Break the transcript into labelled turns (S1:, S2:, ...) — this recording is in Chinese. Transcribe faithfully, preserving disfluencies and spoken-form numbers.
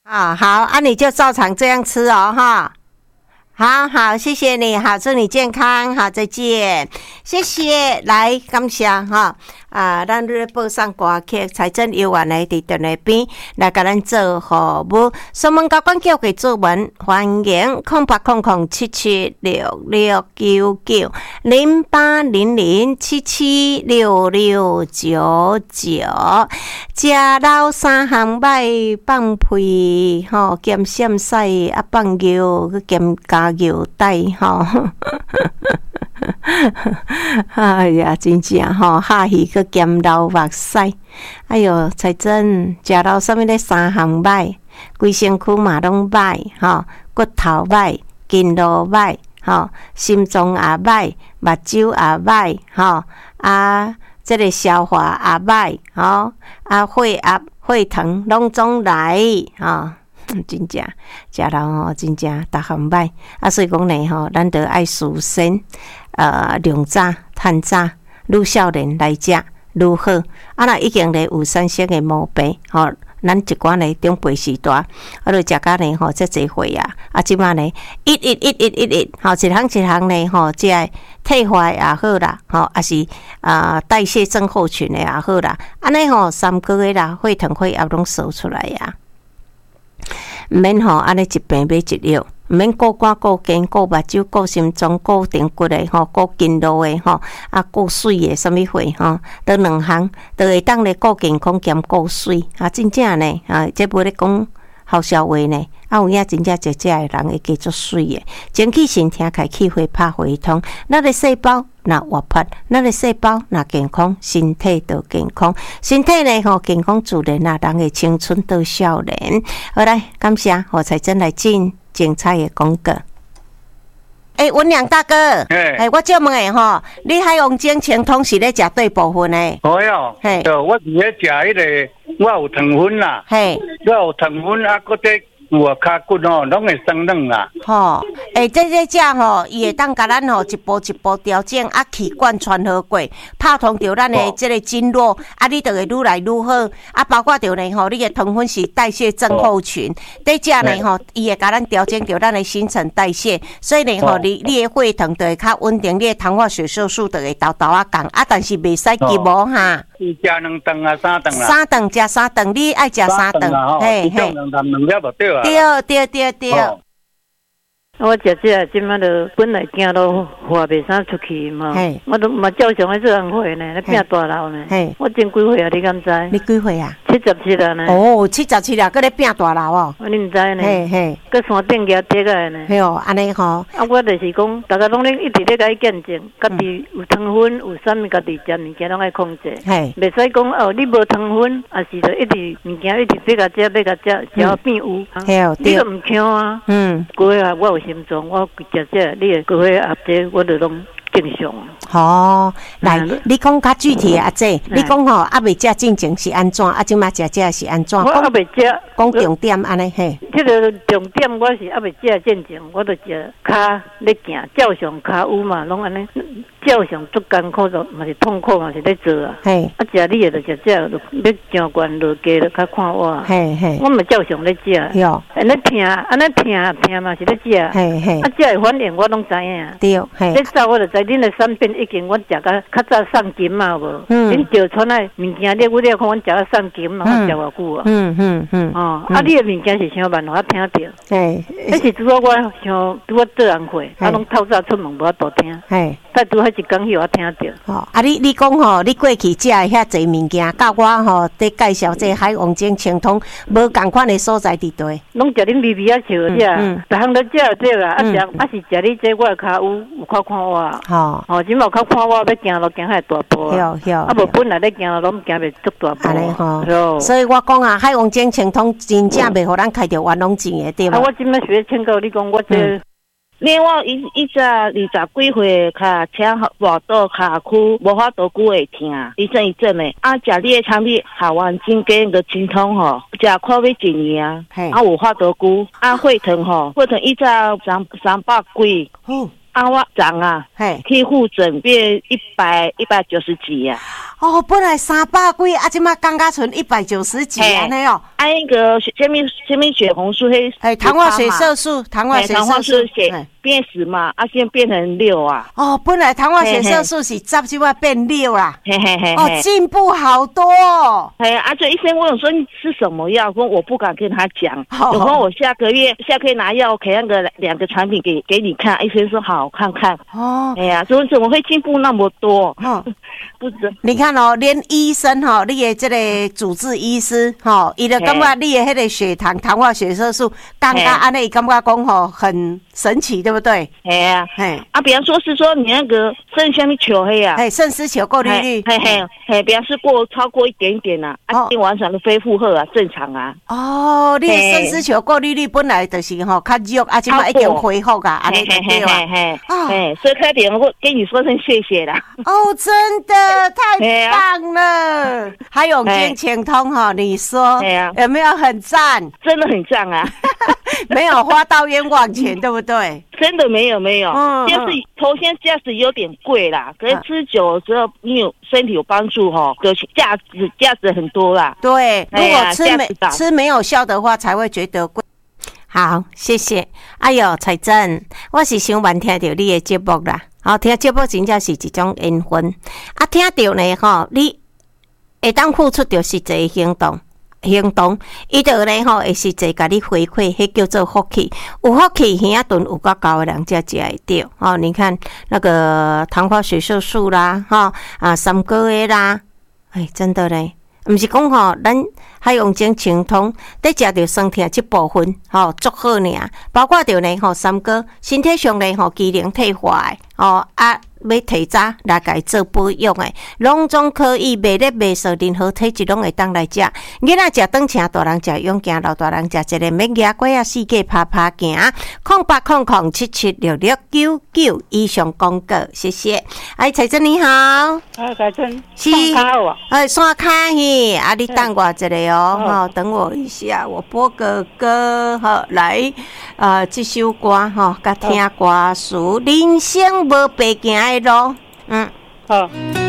S1: 啊、哦，好啊，你就照常这样吃哦，哈。好好，谢谢你，好，祝你健康，好，再见，谢谢，来，感谢哈啊，咱咧报上歌曲，财政委员来伫电话边来甲咱做服务，询问交管局嘅主文，欢迎空八空空七七六六九九零八零零七七六六九九，食老三项摆放屁吼，兼闪屎啊放尿，去兼加油带吼。哎呀，真正吼，下鱼去兼流目屎。哎哟，才真食到啥物咧三项歹，规身躯嘛拢歹吼，骨头歹，筋络歹吼，心脏也歹，目睭也歹吼，啊，这个消化也歹吼，啊，血压、血糖拢总来吼。真正食到吼，真正逐项歹啊！所以讲呢吼，咱得爱事先呃量早、趁早，愈少年来食愈好。啊，若已经咧有产生的毛病吼，咱一寡呢长辈时代，啊，就食甲呢吼，遮济岁啊，啊，即摆呢一一一一一一吼，一项一项呢吼，即个退化也好啦，吼，啊是啊、呃、代谢症候群的也好啦，安尼吼三个月啦，血糖血压拢扫出来啊。毋免吼，安尼一病买一药，毋免顾肝、顾筋、顾目睭、顾心脏、顾顶骨的吼，顾筋络的吼，啊，顾水的什么货吼，都两项，都会当咧顾健康兼顾水啊！真正呢，啊，这无咧讲好笑话呢，啊，有影真正食食的人会加足水的，整体身体开气血拍回通，咱的细胞若活泼，咱的细胞若健康，身体就健康。身体呢吼健康自然啊，人的青春到少年。好来，感谢何彩珍来进精彩的广告。诶、欸，文良大哥，诶、欸，我借问诶吼，你海王精清通是咧食对部分诶？
S2: 哦哟，嘿，我是咧食迄个，我有糖分啦，嘿，我有糖分啊，搁得。有啊，脚骨哦，拢会生软啦。吼，
S1: 诶、欸，这这只吼，伊会当甲咱吼一步一步调整，啊，气管穿好过，拍通着咱的这个经络，啊，你就会愈来愈好。啊，包括着呢吼，你的糖分是代谢症候群，这只呢吼，伊会甲咱调整着咱的新陈代谢，所以呢吼，你你的血糖就会较稳定，你的糖化血色素就会豆豆啊降，啊，但是袂使急无哈。
S2: 是食两顿啊，三顿啦。
S1: 三顿食三顿，你爱食三顿，
S2: 嘿嘿。两两两了就对啊。
S1: 对对对对。哦
S3: 我食这即摆都本来惊都活袂啥出去嘛，我都嘛照常咧做工会呢，咧拼大楼呢。我真几岁啊？你敢知？
S1: 你几岁啊？
S3: 七十七啊呢。
S1: 哦，七十七啊，搁咧拼大楼哦。
S3: 你毋知呢？
S1: 嘿嘿。
S3: 搁山顶举跌下来呢。
S1: 嘿哦，安尼吼。
S3: 啊，我就是讲，大家拢咧一直咧甲伊见证，家己有糖分，有啥物家己食物件拢爱控制。嘿。袂使讲哦，你无糖分，也是着一直物件一直要甲食，要甲食，只要变有。嘿哦，对。你都毋强啊。嗯。过啊，我有心脏，我。食食，你个过血压这我都拢正常。
S1: 哦，来，你讲较具体啊，这你讲吼，还未食进前是安怎？啊，即马食食是安怎？
S3: 我还未食，
S1: 讲重点安尼嘿。
S3: 这个重点我是还未食进前，我都食骹咧行，照常骹有嘛，拢安尼。照常足艰苦就嘛是痛苦嘛是咧做啊。嘿。啊，食你个就食食，要上悬落低就较看我。嘿嘿。我嘛照常咧食。哟。安尼疼，安尼疼疼嘛是咧食。嘿嘿。啊，食的反应我拢知影。对。嘿。你早我就知恁的产品已经阮食甲较早送金嘛无？嗯。恁钓川的物件，你我你看阮食甲送金嘛，我食偌久啊？嗯嗯嗯。哦。啊，你的物件是啥慢，我听着。嘿。迄是拄好我像拄好做人会，啊，拢透早出门无法度听。嘿。再拄好一讲戏我听着。哦，
S1: 啊，你你讲吼，你过去食遐济物件，甲我吼在介绍这海王精清通，无共款的所在伫对。
S3: 拢食恁微微啊笑食，逐项都食这啦，啊食啊是食你这我较有有较看我。吼，吼，即毛较看我要行路行遐大步啊。有有。啊无本来咧行路拢行袂足大步。安尼吼。所以我讲啊，海王精清通真正袂互咱开着冤枉钱的对吧？啊，我即摆学请教你讲，我这。
S4: 另外，伊伊只二十几岁，脚请热倒骹躯，无法度久会疼，一阵一阵的。啊，食你的产品，下完精跟个清通吼，食快要一年啊，啊有法度久。啊，血糖吼，血糖伊只三三百几。哦。啊，我涨啊，嘿，去复诊变一百一百九十几啊。
S1: 哦，本来三百几，啊，即马降到剩一百九十几安尼哦。
S4: 按那个什么什么血红素黑，
S1: 哎，糖化血色素，糖化血色素
S4: 血变十嘛，啊，现在变成六啊。
S1: 哦，本来糖化血色素是十，就要变六啦。
S4: 嘿嘿嘿，
S1: 哦，进步好多哦。
S4: 哎，啊，这医生问我说你吃什么药？说我不敢跟他讲。我说我下个月下个月拿药，可以那个两个产品给给你看。医生说好，看看。哦，哎呀，怎么怎么会进步那么多？哦，不知。
S1: 你看哦，连医生哈、哦，你的这个主治医师哈，伊、哦、就感觉你的迄个血糖、糖化血色素，刚刚安尼，感觉讲吼很神奇，对不对？
S4: 哎呀，哎啊，比方说是说你那个肾下面球黑啊，
S1: 哎，肾丝球过滤率，
S4: 嘿嘿嘿，比方是过超过一点点啊，啊，今天晚上的恢复后啊，正常啊。
S1: 哦，你的肾丝球过滤率本来就是吼较弱，啊，现在已经恢复啊，安尼就对啊。
S4: 哎，所以快点，我跟你说声谢谢啦。
S1: 哦，真的太棒了！还有金钱通哈，你说有没有很赞？
S4: 真的很赞啊！
S1: 没有花到冤枉钱，对不对？
S4: 真的没有没有，嗯，就是头先价值有点贵啦，可是吃久了之后，你有身体有帮助哈，的价值价值很多啦。
S1: 对，如果吃没吃没有效的话，才会觉得贵。好，谢谢。哎呦，彩珍，我是想蛮听到你的节目啦。好，听节目真正是一种缘分。啊，听到呢吼，你会当付出着实际行动。行动，伊就呢吼，会实际甲你回馈，迄叫做福气。有福气，耳仔顿有够高的人才食会到。哦，你看那个糖化血色素啦，哈啊三个月啦，哎，真的嘞。毋是讲吼，咱海洋精清通得食着酸甜这部分，吼足好尔。包括着呢吼，三哥身体上呢吼机能退化的，哦啊要提早来甲伊做保养的，拢总可以袂咧袂受任何体质拢会当来食。囡仔食短程，大人食勇行，老大人食一个免牙关啊，世界拍拍行。空八空空七七六六九九以上广告，谢谢。哎，彩珍你好，
S3: 哎，彩珍，
S1: 是，哎，刷卡嘿，啊，你等我一下哦，哈、哦，等我一下，我播个歌，好来，呃，这首歌哈，甲听歌词，人生无白行的路，嗯，
S3: 好。